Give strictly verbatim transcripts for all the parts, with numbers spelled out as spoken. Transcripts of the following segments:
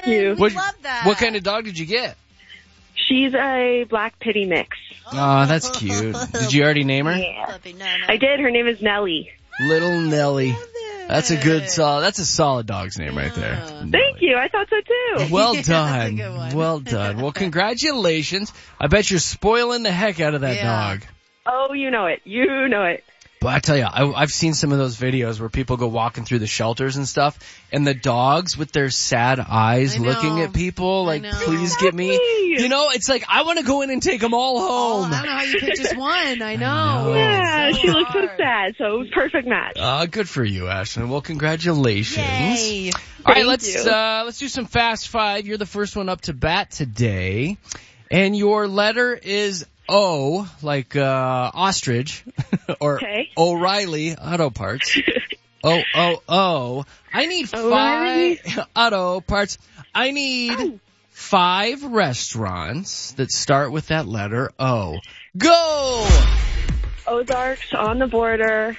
Thank you. We What, love that. what kind of dog did you get? She's a black pitty mix. Oh, that's cute. Did you already name her? Yeah. Puppy, no, no. I did. Her name is Nellie. Little Nelly. Love it. That's a good solid. That's a solid dog's name right there. Yeah. Thank you. I thought so too. Well Yeah, that's a done. good one. Well done. Well, congratulations. I bet you're spoiling the heck out of that Yeah. dog. Oh, you know it. You know it. But I tell you, I, I've seen some of those videos where people go walking through the shelters and stuff, and the dogs with their sad eyes I know. looking at people I like, know. please get me. Exactly. You know, it's like, I want to go in and take them all Oh, home. I don't know how you picked just one. I know. know. Yeah, So she looks so hard. sad. So it was perfect match. Uh, good for you, Ashlyn. Well, congratulations. Yay. All right, Thank let's you. uh, let's do some fast five. You're the first one up to bat today, and your letter is O, like uh, ostrich, or Okay. O'Reilly Auto Parts. O O O. I need O'Reilly. five auto parts. I need five restaurants that start with that letter O. Go. Ozarks, On the Border.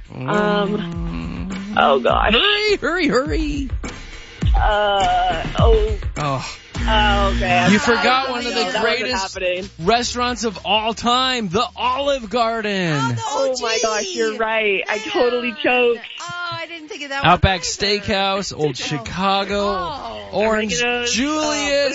Um. Oh gosh. Hurry, hurry, hurry. Uh. Oh. Oh. Oh, okay. You I'm sorry. forgot one of the That wasn't greatest happening. restaurants of all time, the Olive Garden. Oh, the Oh O G. my gosh, you're right. I Yeah. totake choked. Oh, I didn't think of that one. Outback either. Steakhouse, Old Chicago, Oh. Orange Oregano's. Julius.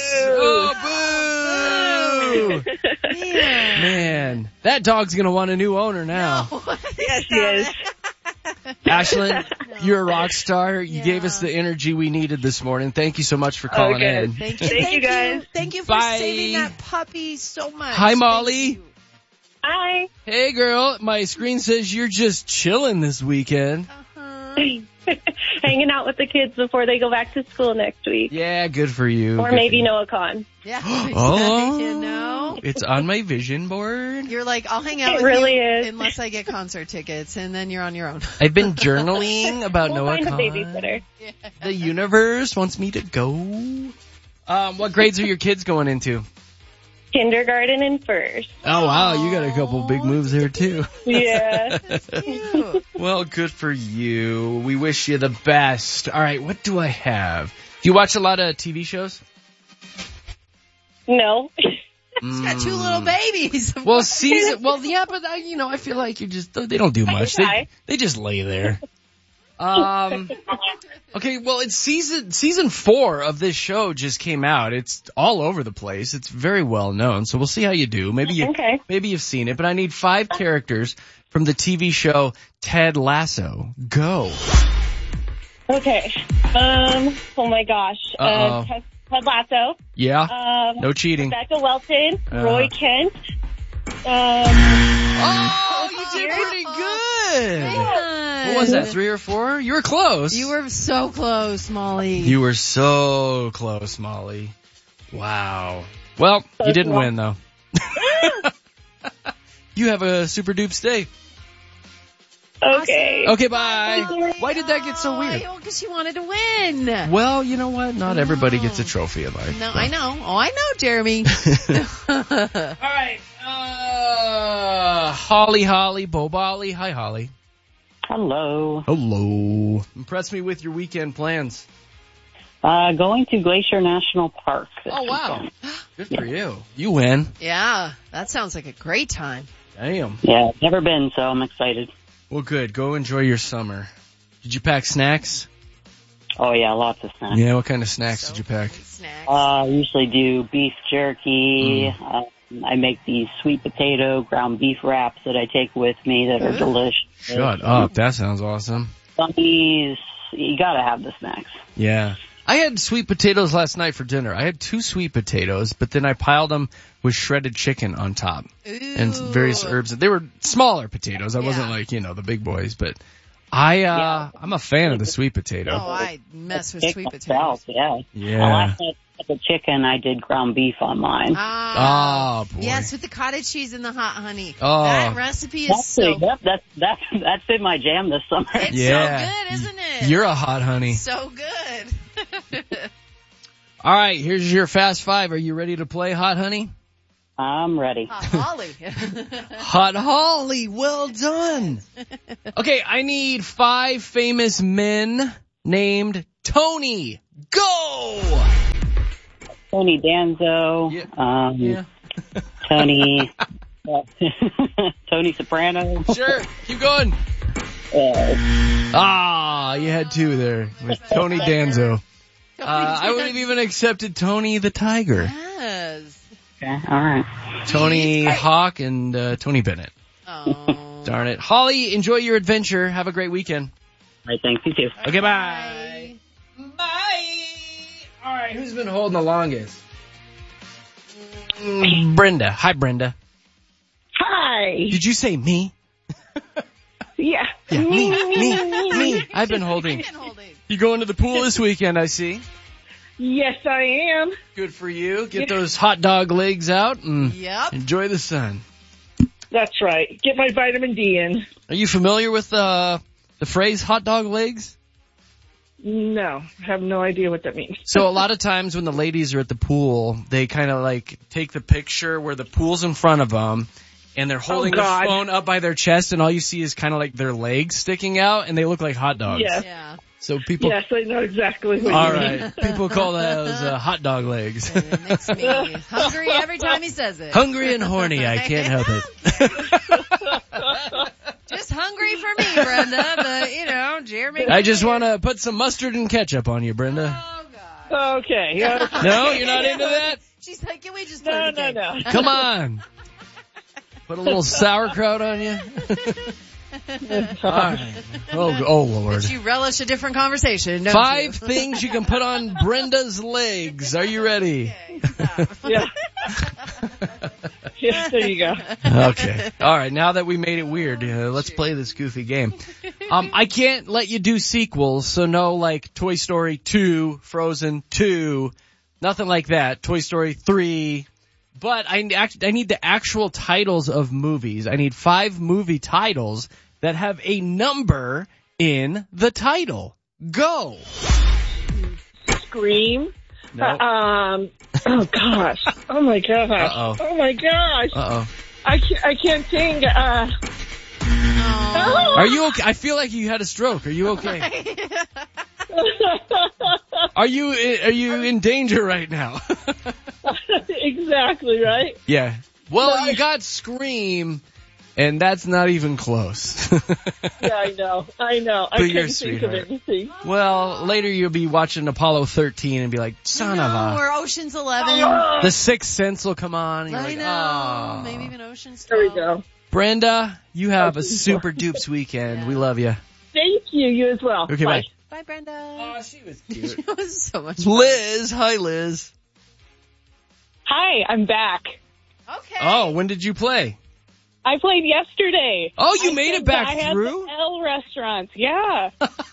Oh, boo! Man. Man, that dog's gonna want a new owner now. Yes, she is. Ashlyn, you're a rock star. You Yeah. gave us the energy we needed this morning. Thank you so much for calling Okay. in. Thank you. Thank Thank you, guys. Thank you for Bye. saving that puppy so much. Hi, Thank Molly. you. Hi. Hey, girl, my screen says you're just chilling this weekend. Uh-huh. Hanging out with the kids before they go back to school next week. Yeah, good for you. Or Good maybe for you. NoahCon. Yeah. Oh. You know? It's on my vision board. You're like, I'll hang out It with really you is. unless I get concert tickets, and then you're on your own. I've been journaling about We'll Noah find a Khan. babysitter. The universe wants me to go. Um, what grades are your kids going into? Kindergarten and first. Oh, wow, you got a couple big moves there, too. Yeah. Cute. Well, good for you. We wish you the best. All right, what do I have? Do you watch a lot of T V shows? No. She's got two little babies. Well, season. Well, yeah, but I, you know, I feel like you just they don't do much. They try. they just lay there. Um. Okay, well, it's season season four of this show just came out. It's all over the place. It's very well known. So we'll see how you do. Maybe you Okay. maybe you've seen it, but I need five characters from the T V show Ted Lasso. Go. Okay. Um. Oh my gosh. Uh-oh. Uh, Ted, Ted Lasso. Yeah. Um. No cheating. Becca Welton. Uh. Roy Kent. Um. Oh, you did pretty good. Man. What was that? Three or four? You were close. You were so close, Molly. You were so close, Molly. Wow. Well, you didn't win though. You have a super dupe stay. Okay. Okay, bye. Why did that get so weird? Because she wanted to win. Well, you know what? Not everybody gets a trophy in life. No, I know. Oh, I know, Jeremy. All right. Uh, Holly, Holly, Bo Bolly. Hi, Holly. Hello. Hello. Impress me with your weekend plans. Uh, going to Glacier National Park. This Oh, wow. weekend. Good for you. You win. Yeah, that sounds like a great time. Damn. Yeah, never been, so I'm excited. Well, good. Go enjoy your summer. Did you pack snacks? Oh yeah, lots of snacks. Yeah, what kind of snacks So did you pack? many Snacks. Uh, I usually do beef jerky. Mm. Um, I make these sweet potato ground beef wraps that I take with me that are Ooh. delicious. Shut up. That sounds awesome. Bunnies, you gotta have the snacks. Yeah. I had sweet potatoes last night for dinner. I had two sweet potatoes, but then I piled them with shredded chicken on top and various Ooh. herbs. They were smaller potatoes. I wasn't Yeah. like, you know, the big boys, but I, uh, Yeah. I'm a fan of the sweet potato. Oh, I mess with Chick sweet myself, potatoes. yeah. Yeah. Last night with the chicken, I did ground beef on mine. Ah, Oh, boy. yes, with the cottage cheese and the hot honey. Oh. That recipe is That's so. yep, that's that's that's been my jam this summer. It's Yeah. so good, isn't it? You're a hot honey. so good. All right, here's your fast five. Are you ready to play Hot Honey? I'm ready. Hot Holly. Hot Holly, well done. Okay, I need five famous men named Tony. Go! Tony Danzo. Yeah. Um, Yeah. Tony. Tony Soprano. Sure. Keep going. Uh, Ah, you had two there with Tony Danzo. Uh, I would have even accepted Tony the Tiger. Yes. okay, all right. Tony Hawk and uh, Tony Bennett. Oh. Darn it. Holly, enjoy your adventure. Have a great weekend. All right, thanks. You too. Okay, bye. Bye. All right, who's been holding the longest? Mm, Brenda. Hi, Brenda. Hi. Did you say me? Yeah. Yeah, me, me, me. I've been holding. Been holding. You going to the pool this weekend, I see. Yes, I am. Good for you. Get those hot dog legs out and Yep. enjoy the sun. That's right. Get my vitamin D in. Are you familiar with uh, the phrase hot dog legs? No, I have no idea what that means. So a lot of times when the ladies are at the pool, they kind of like take the picture where the pool's in front of them and they're holding Oh, the God. phone up by their chest and all you see is kind of like their legs sticking out and they look like hot dogs. Yes. Yeah. So people, Yes, I know exactly what all you mean. right, people call those uh, hot dog legs. And it makes me hungry every time he says it. Hungry and horny, I can't help it. Just hungry for me, Brenda, but, you know, Jeremy. I just want to put some mustard and ketchup on you, Brenda. Oh, God. Okay. Yeah. No, you're not into that? She's like, can we just put No, it in no, the cake? no. Come on. Put a little sauerkraut on you. All right. Oh, oh Lord. But you relish a different conversation, don't Five you? things you can put on Brenda's legs. Are you ready? Yeah. Yeah, there you go. Okay. All right. Now that we made it weird, uh, let's play this goofy game. Um, I can't let you do sequels, so no like Toy Story two, Frozen two, nothing like that. Toy Story three. But I, act- I need the actual titles of movies. I need five movie titles that have a number in the title. Go. Scream. No. Uh, um. Oh gosh. Oh my gosh. Uh-oh. Oh my gosh. Uh-oh. I can't. I can't sing. Uh. Oh. Are you okay? I feel like you had a stroke. Are you okay? Are you are you in danger right now? Exactly right. Yeah. Well, you got Scream, and that's not even close. Yeah, I know. I know. I But you're a can't think of sweetheart. anything. Well, later you'll be watching Apollo thirteen and be like, son no, of a... or Ocean's Eleven. The Sixth Sense will come on. And you're I like, know. oh. Maybe even Ocean's There we twelve. go. Brenda, you have a super dupes weekend. Yeah. We love you. Thank you. You as well. Okay, bye. Bye, Brenda. Oh, she was cute. It was so much fun. Liz, hi Liz. Hi, I'm back. Okay. Oh, when did you play? I played yesterday. Oh, you I made said it back I had through? the L restaurants. Yeah.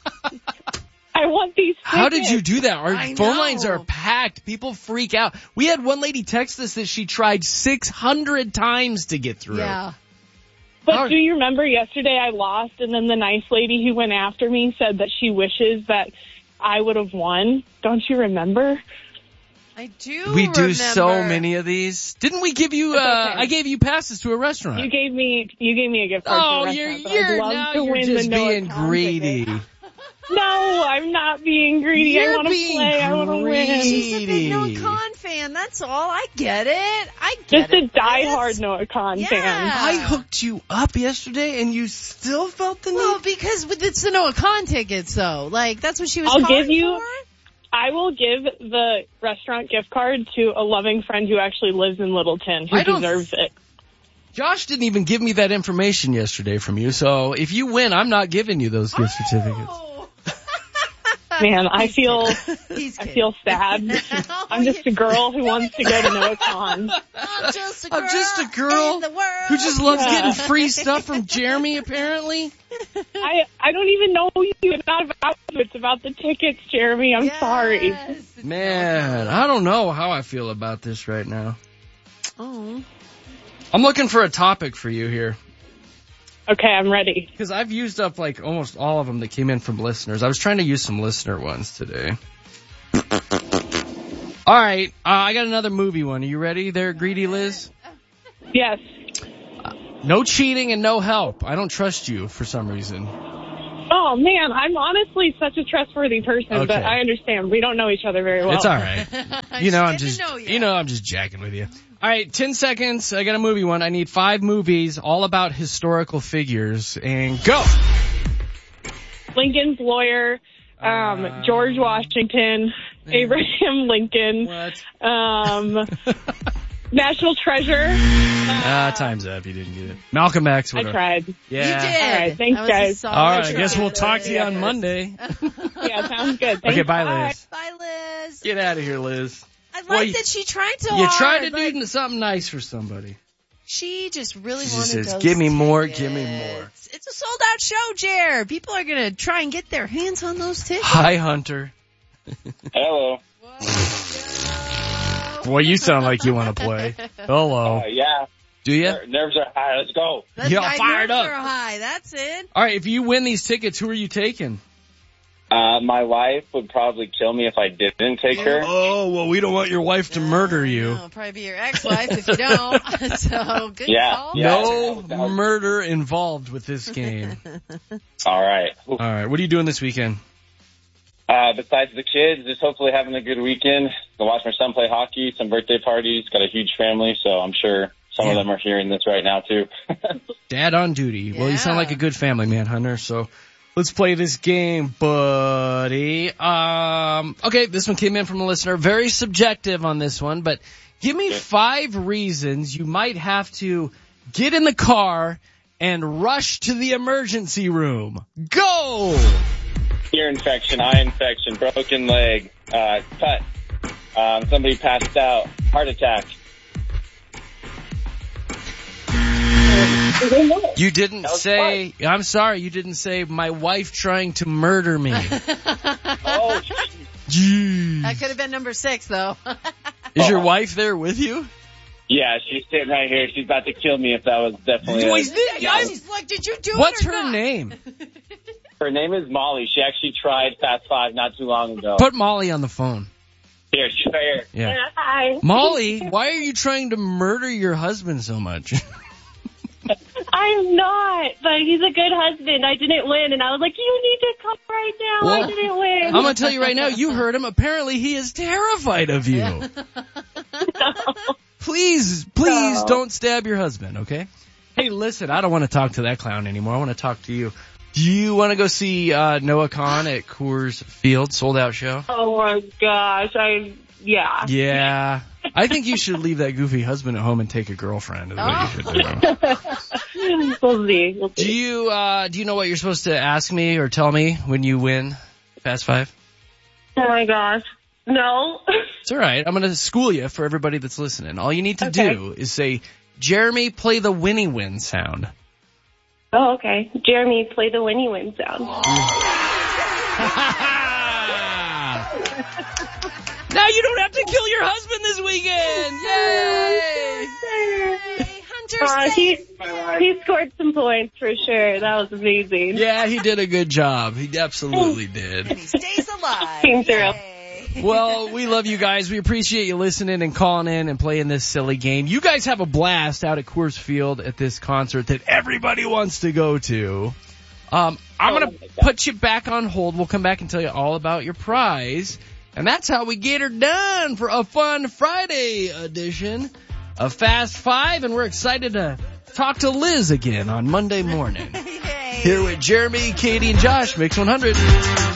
I want these tickets. How did you do that? Our I phone know. lines are packed. People freak out. We had one lady text us that she tried six hundred times to get through. Yeah. But How- do you remember yesterday I lost, and then the nice lady who went after me said that she wishes that I would have won? Don't you remember? I do We do remember. so many of these. Didn't we give you, uh, okay. I gave you passes to a restaurant. You gave me you gave me a gift card oh, to a you're, restaurant, but you're, I'd love now to you're win just the Noah being Kahan greedy. ticket. No, I'm not being greedy. You're I want to being play. I want to win. greedy. She's a big Noah Khan fan. That's all. I get it. I get Just a it. diehard Liz. Noah Khan Yeah. fan. I hooked you up yesterday and you still felt the need? Well, because with it's the Noah Khan tickets, though. Like, that's what she was I'll calling give you- for. I will give the restaurant gift card to a loving friend who actually lives in Littleton, who I don't- deserves it. Josh didn't even give me that information yesterday from you, so if you win, I'm not giving you those gift certificates. Oh. Man, I feel He's I kidding. feel sad. Oh, I'm just a girl who wants to go to Noah Khan. I'm just a girl, I'm just a girl in the world. who just loves Yeah. getting free stuff from Jeremy, apparently. I I don't even know you. It's not about you. It's about the tickets, Jeremy. I'm Yes. sorry. Man, I don't know how I feel about this right now. Oh. I'm looking for a topic for you here. Okay, I'm ready. Because I've used up like almost all of them that came in from listeners. I was trying to use some listener ones today. All right, uh, I got another movie one. Are you ready there, Greedy Liz? Yes. No cheating and no help. I don't trust you for some reason. Oh man, I'm honestly such a trustworthy person, Okay. but I understand we don't know each other very well. It's all right. You know, I'm Getting just, to know ya. you know, I'm just jacking with you. All right, ten seconds. I got a movie one. I need five movies, all about historical figures, and go. Lincoln's lawyer, um, Uh, George Washington, yeah. Abraham Lincoln, What? um, National Treasure. Ah, time's up. You didn't get it. Malcolm X. I Whatever. tried. Yeah. You did. All right, thanks, That was a guys. solid All right. I try. guess we'll talk to you on Monday. Yeah, sounds good. Thanks. Okay. Bye, Liz. Bye, Liz. Get out of here, Liz. I like Well, you- that she tried so You hard. tried to like, do something nice for somebody. She just really She wanted just says, those "Give me more, tickets." give me more. It's a sold out show, Jer. People are gonna try and get their hands on those tickets. Hi, Hunter. Hello. Boy, you sound like you want to play. Hello. Uh, yeah. Do you? Ner- Nerves are high. Let's go. That's Yeah, my fired nerves up. are high. That's it. All right. If you win these tickets, who are you taking? Uh, my wife would probably kill me if I didn't take her. Oh, well, we don't want your wife to murder you. No, probably be your ex-wife if you don't. So good Yeah, call. yeah. No that was- murder involved with this game. All right. All right. What are you doing this weekend? Uh, besides the kids, just hopefully having a good weekend. Go watch my son play hockey, some birthday parties. Got a huge family, so I'm sure some Yeah. of them are hearing this right now, too. Dad on duty. Well, you sound Yeah. like a good family man, Hunter. So let's play this game, buddy. Um, okay, this one came in from a listener. Very subjective on this one, but give me five reasons you might have to get in the car and rush to the emergency room. Go! Ear infection, eye infection, broken leg, uh, cut, um, somebody passed out, heart attack. You didn't That was say, I'm sorry, you didn't say my wife trying to murder me. Oh, Jeez. That could have been number six, though. Is your wife there with you? yeah, she's sitting right here. She's about to kill me if that was definitely Boy, a- did- Yeah, I'm- she's like, did you do What's it or her not? name? Her name is Molly. She actually tried Fast Five not too long ago. Put Molly on the phone. Here, she's right here. Yeah. Hi. Molly, why are you trying to murder your husband so much? I'm not, but he's a good husband. I didn't win, and I was like, you need to come right now. Well, I didn't win. I'm going to tell you right now, you heard him. Apparently he is terrified of you. Please, please No. don't stab your husband, okay? Hey, listen, I don't want to talk to that clown anymore. I want to talk to you. Do you want to go see uh, Noah Kahn at Coors Field, sold out show? Oh my gosh, I, yeah. Yeah. I think you should leave that goofy husband at home and take a girlfriend is what you should do. We'll see. We'll Do see. you, uh, do you know what you're supposed to ask me or tell me when you win Fast Five? Oh my gosh. No. It's alright. I'm gonna school you for everybody that's listening. All you need to Okay. do is say, Jeremy, play the Winnie Win sound. Oh, okay. Jeremy, play the Winnie Win sound. Now you don't have to kill your husband this weekend! Yay! Hey, Hunter, Uh, say he, he scored some points for sure. That was amazing. Yeah, he did a good job. He absolutely did. and he stays alive. Came through. Yay. Well, we love you guys. We appreciate you listening and calling in and playing this silly game. You guys have a blast out at Coors Field at this concert that everybody wants to go to. Um, I'm going to put you back on hold. We'll come back and tell you all about your prize. And that's how we get her done for a fun Friday edition of Fast Five. And we're excited to talk to Liz again on Monday morning. Yay. Here with Jeremy, Katie, and Josh, Mix one hundred.